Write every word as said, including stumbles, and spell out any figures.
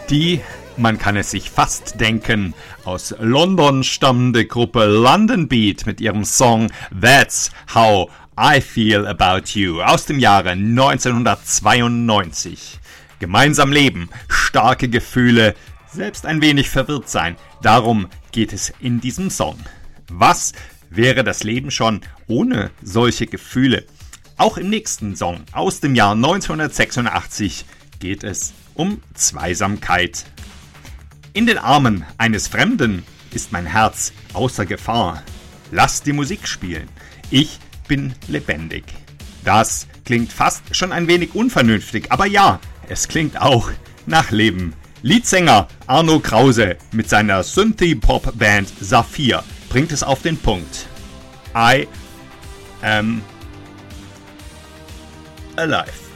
Die, man kann es sich fast denken, aus London stammende Gruppe London Beat mit ihrem Song That's How I Feel About You aus dem Jahre neunzehnhundertzweiundneunzig. Gemeinsam leben, starke Gefühle, selbst ein wenig verwirrt sein. Darum geht es in diesem Song. Was wäre das Leben schon ohne solche Gefühle? Auch im nächsten Song aus dem Jahr neunzehnhundertsechsundachtzig geht es um Zweisamkeit. In den Armen eines Fremden ist mein Herz außer Gefahr. Lass die Musik spielen. Ich bin lebendig. Das klingt fast schon ein wenig unvernünftig, aber ja, es klingt auch nach Leben. Leadsänger Arno Krause mit seiner Synthie-Pop-Band Saphir bringt es auf den Punkt. I am alive.